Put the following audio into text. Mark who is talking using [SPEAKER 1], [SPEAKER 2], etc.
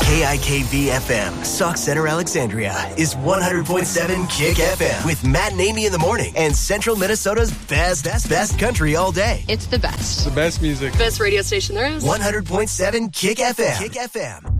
[SPEAKER 1] KIKV FM, Sauk Center, Alexandria, is 100.7 Kick FM with Matt and Amy in the morning and Central Minnesota's best country all day.
[SPEAKER 2] It's the best.
[SPEAKER 3] It's the best music.
[SPEAKER 2] Best radio station there is.
[SPEAKER 1] 100.7 Kick FM. Kick FM.